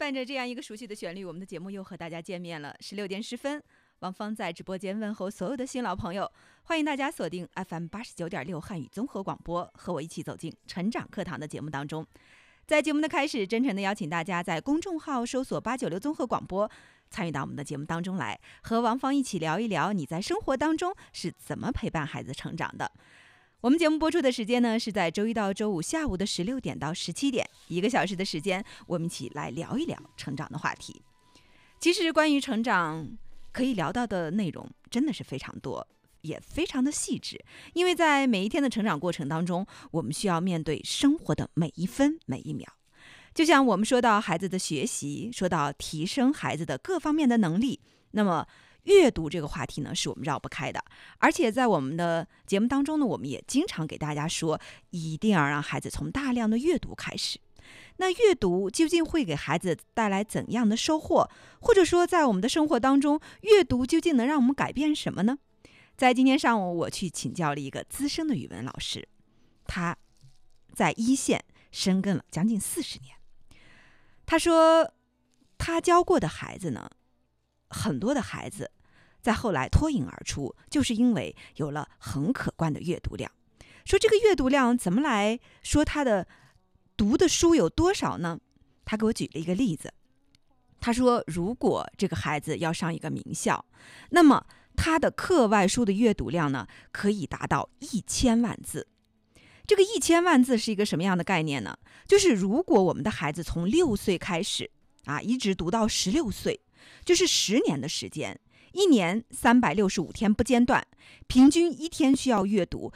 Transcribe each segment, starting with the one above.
伴着这样一个熟悉的旋律，我们的节目又和大家见面了。16:10，王芳在直播间问候所有的新老朋友，欢迎大家锁定 FM89.6汉语综合广播，和我一起走进成长课堂的节目当中。在节目的开始，真诚的邀请大家在公众号搜索896综合广播，参与到我们的节目当中来，和王芳一起聊一聊你在生活当中是怎么陪伴孩子成长的。我们节目播出的时间呢，是在周一到周五下午的16点到17点，1个小时的时间，我们一起来聊一聊成长的话题。其实关于成长可以聊到的内容真的是非常多，也非常的细致，因为在每一天的成长过程当中，我们需要面对生活的每一分每一秒。就像我们说到孩子的学习，说到提升孩子的各方面的能力，那么阅读这个话题呢，是我们绕不开的。而且在我们的节目当中呢，我们也经常给大家说，一定要让孩子从大量的阅读开始。那阅读究竟会给孩子带来怎样的收获？或者说在我们的生活当中，阅读究竟能让我们改变什么呢？在今天上午，我去请教了一个资深的语文老师，他在一线深耕了将近40年。他说他教过的孩子呢，很多的孩子在后来脱颖而出，就是因为有了很可观的阅读量。说这个阅读量怎么来说他的读的书有多少呢？他给我举了一个例子，他说如果这个孩子要上一个名校，那么他的课外书的阅读量呢，可以达到1000万字。这个1000万字是一个什么样的概念呢？就是如果我们的孩子从6岁开始一直读到16岁，就是10年的时间，1年365天不间断，平均一天需要阅读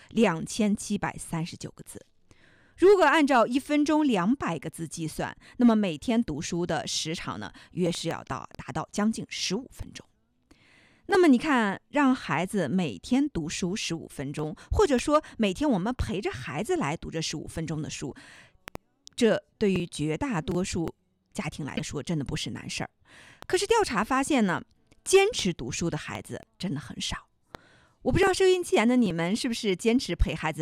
2739个字。如果按照1分钟200个字计算，那么每天读书的时长呢，约是要达到将近15分钟。那么你看，让孩子每天读书15分钟，或者说每天我们陪着孩子来读这15分钟的书，这对于绝大多数家庭来说真的不是难事儿。可是调查发现呢，坚持读书的孩子真的很少。我不知道收音机前的你们是不是坚持陪孩子